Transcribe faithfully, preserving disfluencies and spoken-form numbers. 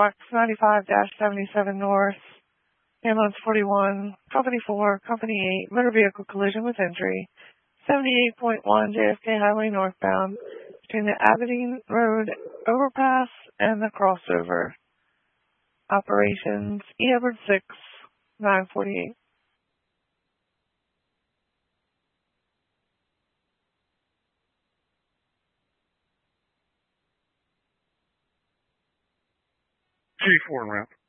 box ninety-five seventy-seven North, ambulance forty-one, company four, company eight, motor vehicle collision with injury, seventy-eight point one J F K Highway northbound between the Aberdeen Road overpass and the crossover. Operations E. Edward six, nine forty-eight. G four ramp.